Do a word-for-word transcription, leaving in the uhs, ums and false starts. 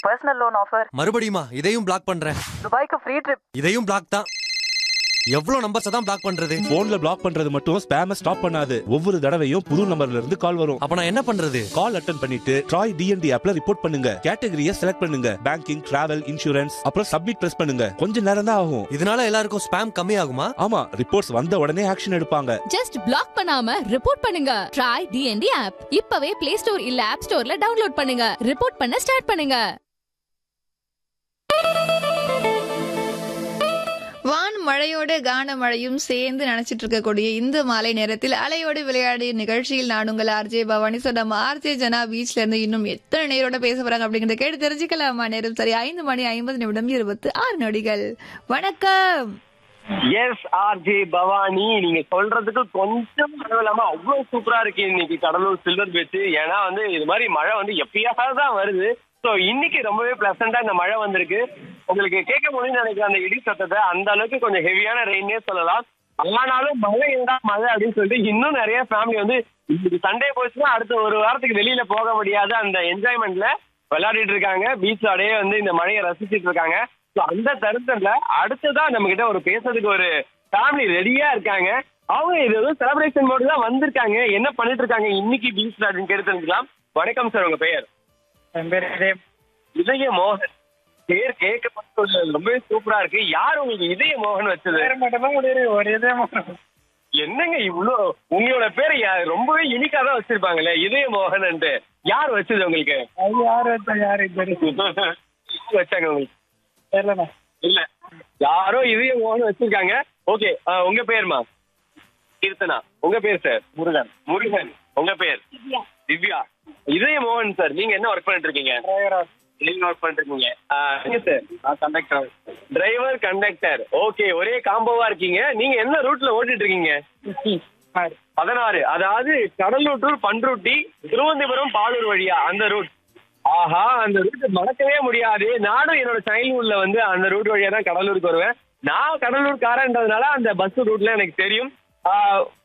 Personal loan offer. மறுபடியுமா? இதையும் black பண்றேன். துபாய்க்கு ஃப்ரீ ட்ரிப். இதையும் பிளாக் தான். எவ்வளவு நம்பர்ஸ் தான் பிளாக் பண்றது? போன்ல பிளாக் பண்றது மட்டும் ஸ்பேம ஸ்டாப் பண்ணாது. ஒவ்வொரு தடவையும் புது நம்பர்ல இருந்து கால் வரும். அப்ப நான் என்ன பண்றது? கால் அட்டெண்ட் பண்ணிட்டு ட்ராய் டிஎன்டி ஆப்ல ரிப்போர்ட் பண்ணுங்க. கேட்டகரியை செலக்ட் பண்ணுங்க. பேங்கிங், டிராவல், இன்சூரன்ஸ், அப்புறம் சப்மிட் பிரஸ் பண்ணுங்க. கொஞ்ச நேரம் தான் ஆகும். இதனால எல்லாருக்கும் ஸ்பேம் கம்மி ஆகுமா? ஆமா, ரிப்போர்ட்ஸ் வந்த உடனே ஆக்ஷன் எடுப்பாங்க. ஜஸ்ட் பிளாக் பண்ணாம ரிப்போர்ட் பண்ணுங்க. ட்ராய் டிஎன்டி ஆப் இப்பவே பிளே ஸ்டோர் இல்ல ஆப் ஸ்டோர்ல டவுன்லோட் பண்ணுங்க. ரிப்போர்ட் பண்ண ஸ்டார்ட் பண்ணுங்க. வான் மழையோடு கான மழையும் சேர்ந்து நினைச்சிட்டு இருக்கக்கூடிய இந்த மாலை நேரத்தில் அலையோடு விளையாடிய நிகழ்ச்சியில் நான் உங்கள் ஆர்ஜே பவானி. சோ நம்ம ஆர்ஜே ஜனா பீச்ல இருந்து இன்னும் எத்தனை நேரோட பேச போறாங்க அப்படிங்கறத கேட்டு தெரிஞ்சுக்கலாமா? நேரம் சரி ஐந்து மணி ஐம்பது நிமிடம் இருபத்தி ஆறு நொடிகள். வணக்கம். எஸ் ஆர்ஜே பவானி, நீங்க சொல்றதுக்கு கொஞ்சம் இல்லாம அவ்வளவு சூப்பரா இருக்கு இன்னைக்கு கடலூர் சில்வர் பீச். ஏன்னா வந்து இது மாதிரி மழை வந்து எப்பயாவது தான் வருது. ஸோ இன்னைக்கு ரொம்பவே பிளசண்டா இந்த மழை வந்திருக்கு. உங்களுக்கு கேட்க முடியும்னு நினைக்கிற அந்த இடி சத்தத்தை அந்த அளவுக்கு கொஞ்சம் ஹெவியான ரெயின்னே சொல்லலாம். ஆனாலும் மழை இருந்தா மழை அப்படின்னு சொல்லிட்டு இன்னும் நிறைய ஃபேமிலி வந்து இன்னைக்கு சண்டே போச்சுன்னா அடுத்த ஒரு வாரத்துக்கு வெளியில போக முடியாத அந்த என்ஜாய்மெண்ட்ல விளையாடிட்டு இருக்காங்க. பீச் அடையே வந்து இந்த மழையை ரசிச்சிட்டு இருக்காங்க. ஸோ அந்த தருணத்துல அடுத்ததான் நம்ம கிட்ட ஒரு பேசுறதுக்கு ஒரு ஃபேமிலி ரெடியா இருக்காங்க. அவங்க இது எதுவும் செலிப்ரேஷன் மோடு தான் வந்திருக்காங்க. என்ன பண்ணிட்டு இருக்காங்க இன்னைக்கு பீச்ல அப்படின்னு கேட்டு தெரிஞ்சுக்கலாம். வணக்கம் சார், உங்க பெயர்? என் பேர் இதய மோகன். பேர் கேட்க ரொம்பவே சூப்பரா இருக்கு. யார் உங்களுக்கு இதய மோகன் வச்சது? ஒரு இதய மோகன். என்னங்க இவ்வளோ உங்களோட பேரை ரொம்பவே யூனிக்கா தான் வச்சிருப்பாங்களே இதய மோகன். யார் வச்சது உங்களுக்கு? அது யார் வச்சா யாருக்கு தெரியும் வச்சாங்க உங்களுக்கு? தெரியலண்ணா. இல்ல, யாரோ இதய மோகன் வச்சிருக்காங்க. ஓகே, உங்க பேருமா? கீர்த்தனா. உங்க பேர் சார்? முருகன். முருகன். உங்க பேர்? திவ்யா. இதய மோகன் சார், நீங்க என்ன ஒர்க் பண்ணிட்டு இருக்கீங்க? நீங்க ஒர்க் பண்ணிட்டு இருக்கீங்க sir? Conductor. Driver, conductor. Okay, ஒரே காம்போவா இருக்கீங்க. நீங்க என்ன ரூட்ல ஓட்டிட்டு இருக்கீங்க? பதினாறு. அதாவது கடலூர் டு பண்ருட்டி, திருவனந்தபுரம், பாலூர் வழியா அந்த ரூட். ஆஹா, அந்த ரூட் மறக்கவே முடியாது. நானும் என்னோட சைல்ட்ஹுட்ல வந்து அந்த ரூட் வழியா தான் கடலூருக்கு வருவேன். நான் கடலூர் காரன்றதுனால அந்த பஸ் ரூட்ல எனக்கு தெரியும்.